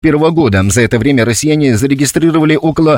2021 года. За это время россияне зарегистрировали около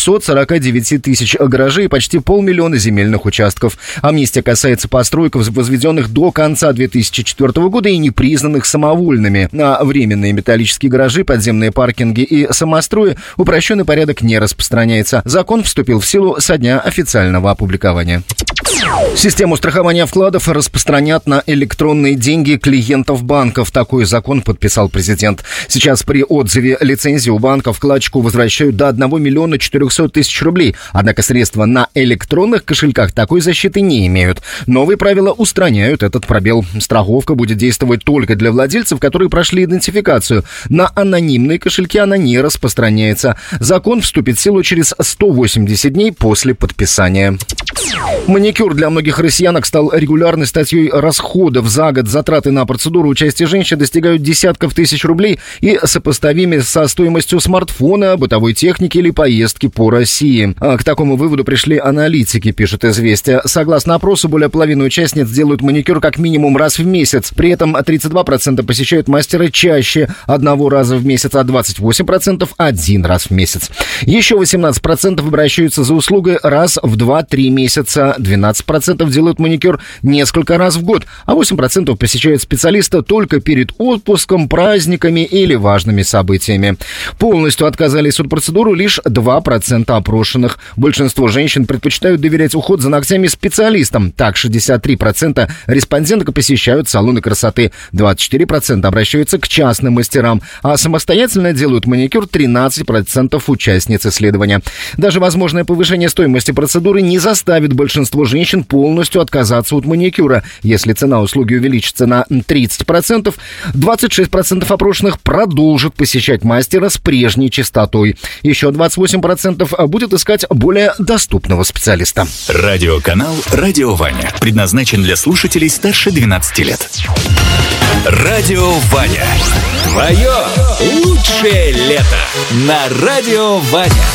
249 тысяч гаражей и почти 500 000 земельных участков. Амнистия касается построек, возведенных до конца 2004 года и не признанных самовольными. На временные металлические гаражи, подземные паркинги и самострои упрощенный порядок не распространяется. Закон вступил в силу со дня официального опубликования. Систему страхования вкладов распространят на электронные деньги клиентов банков. Такой закон подписал президент. Сейчас при отзыве лицензии у банка вкладчику возвращают до 1 400 000 рублей. Однако средства на электронных кошельках такой защиты не имеют. Новые правила устраняют этот пробел. Страховка будет действовать только для владельцев, которые прошли идентификацию. На анонимные кошельки она не распространяется. Закон вступит в силу через 180 дней после подписания. Маникюр для многих россиянок стал регулярной статьей расходов за год. Затраты на процедуру участия женщин достигают десятков тысяч рублей и сопоставимы со стоимостью смартфона, бытовой техники или поездки по России. К такому выводу пришли аналитики, пишет «Известия». Согласно опросу, более половины участниц делают маникюр как минимум раз в месяц. При этом 32% посещают мастера чаще, 1 раза в месяц, а 28% 1 раз в месяц. Еще 18% обращаются за услугой раз в 2-3 месяца. 12% делают маникюр несколько раз в год, а 8% посещают специалиста только перед отпуском, праздниками или важными событиями. Полностью отказались от процедуры лишь 2% опрошенных. Большинство женщин предпочитают доверять уход за ногтями специалистам. Так, 63% респонденток посещают салоны красоты, 24% обращаются к частным мастерам, а самостоятельно делают маникюр 13% участниц исследования. Даже возможное повышение стоимости процедуры не заставит большинство женщин полностью отказаться от маникюра. Если цена услуги увеличится на 30%, 26% опрошенных продолжат посещать мастера с прежней частотой. Еще 28% будет искать более доступного специалиста. Радиоканал «Радио Ваня» предназначен для слушателей старше 12 лет. Радио Ваня. Твое лучшее лето на Радио Ваня.